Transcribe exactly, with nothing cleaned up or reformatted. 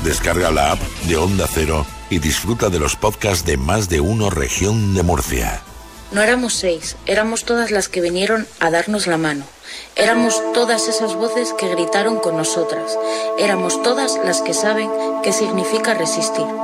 Descarga la app de Onda Cero y disfruta de los podcasts de Más de Uno Región de Murcia. No éramos seis, éramos todas las que vinieron a darnos la mano. Éramos todas esas voces que gritaron con nosotras. Éramos todas las que saben qué significa resistir.